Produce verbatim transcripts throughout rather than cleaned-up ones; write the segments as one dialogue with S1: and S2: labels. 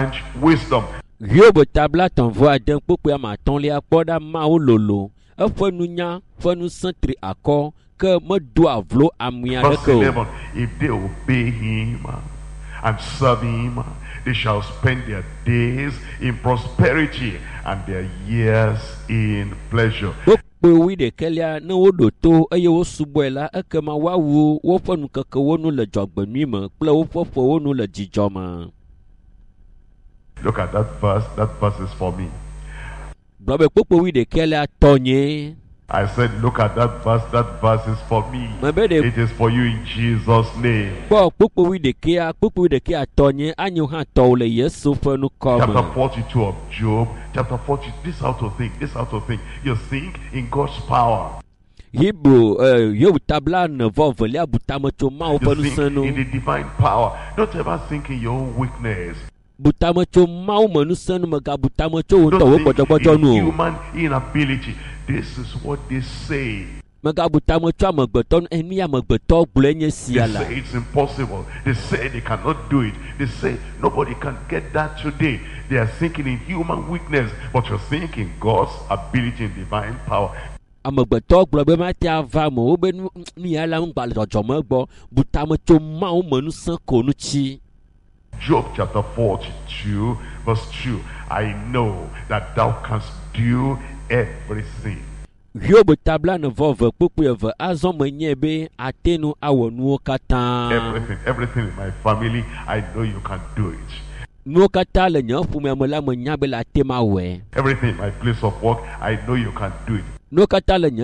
S1: wisdom.
S2: Yobo tabla t'envoie d'un poupe à ma ton les apports mao lolo. A fenunya, fenu centri accord que me doit vlo à mouya
S1: Verse eleven, if they obey him and serve him, they shall spend their days in prosperity and their years in pleasure.
S2: Oui, de Kelia, no doto, a yo subuela, a kama wawu, wofan kakawonu la jogbenima, plow for no la jijoma.
S1: Look at that verse, that verse is for me.
S2: Brother Popo, we de Kelia, Tony.
S1: I said, look at that verse, that verse is for me. It is for you in Jesus' name.
S2: Popo, we de Kia, Popo, we de Kia, Tony, and you had told a yes, so for no comment.
S1: Chapter forty-two of Job, chapter forty, this how to think, this how to think. You think in God's power.
S2: Hebrew, uh, you tabla never volia butamacho mao
S1: You think in the divine power. Don't ever think in your own weakness.
S2: Butamacho mao manusan maga butamacho
S1: Don't think in human inability. This is what they say. They say it's impossible. They say they cannot do it. They say nobody can get that today. They are thinking in human weakness, but you're thinking God's ability and divine power. Job chapter forty-two verse two, I know that thou canst do everything.
S2: Everything,
S1: everything in my family, I know you can do it. Everything in my place of work, I know you can do it. Everything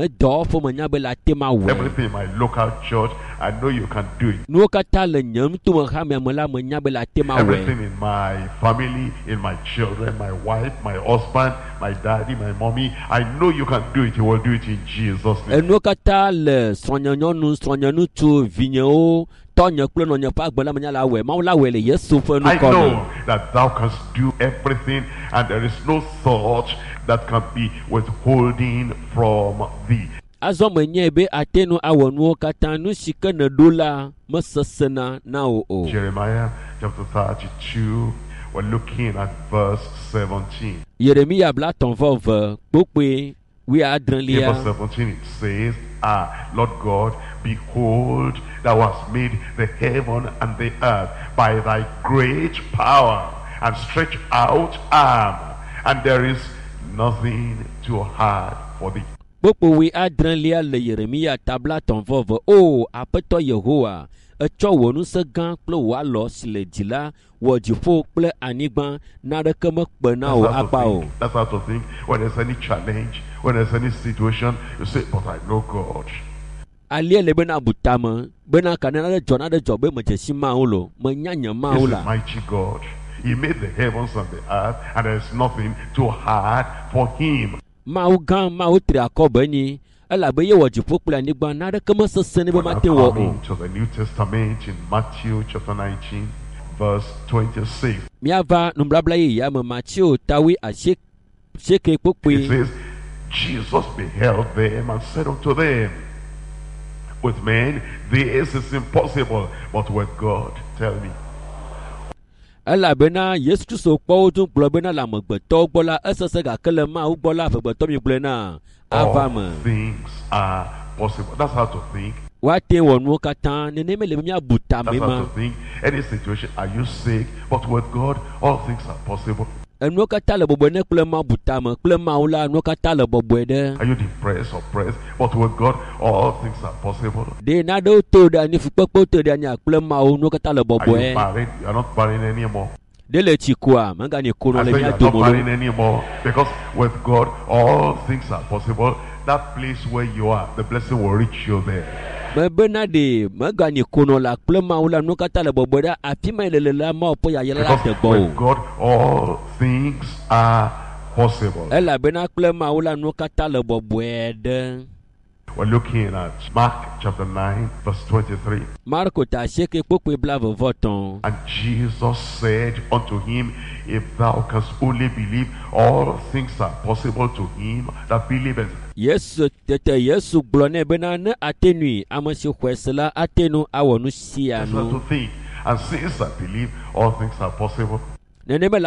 S1: in my local church, I know you can do it. Everything in my family, in my children, my wife, my husband, my daddy, my mommy, I know you can do it. You will do it in Jesus' name. I know that thou canst do everything, and there is no thought that can be withholding from thee. Jeremiah chapter thirty-two, we're looking at verse seventeen.
S2: Jeremiah blaton vove bokwe we
S1: in verse seventeen it says, Ah, Lord God, behold, thou hast made the heaven and the earth by thy great power and stretch out arm, and there is nothing too hard for thee.
S2: Popo we adrenlia le Jeremiah tabla ton vove o apeto Yehowa echo wonu se gan plo wa lo sile dila wo jifo ple anigban na de keme pena o apa o.
S1: That's how to think when there's any challenge, when there's any situation, you say, but I know God.
S2: Ali le bena butama bena kanana de jona de jobe me jesi ma ulo me nyanya ma ula.
S1: Mighty God, he made the heavens and the earth, and there's nothing too hard for him.
S2: Ma u gan ma u tri akobe ni ela be ye wo jifo ple anigban na de keme sesene be mate wo o.
S1: To the New Testament in Matthew chapter nineteen verse twenty-six.
S2: Miava numblabla ye ya me Matthew tawi a shek sheke pokwe.
S1: It says, Jesus beheld them and said unto them, with men this is impossible, but with God, tell me.
S2: Ela bena Yesu Kristo kpo tun gbo bena la mogbeto gbola esese ga kele ma u gbola fegbeto mi gbo na avama.
S1: All things are possible. That's how to think.
S2: Wa te wonu katan ne ne mele mi abuta me ma.
S1: That's how to think. Any situation, are you sick? But with God, all things are possible.
S2: Are you depressed,
S1: oppressed? But with God, all things are possible. Are you married? You are not married anymore. I said you are not married anymore. Because with God, all things are possible. That place where you are, the blessing will reach you there. With God, all things are possible. We're looking at Mark chapter nine, verse twenty-three. And Jesus said unto him, if thou canst only believe, all things are possible to him that believeth.
S2: Yes, tete Yesu blone benane atenui amasi kwesela atenu awonu sia no.
S1: And since I believe, all things are possible.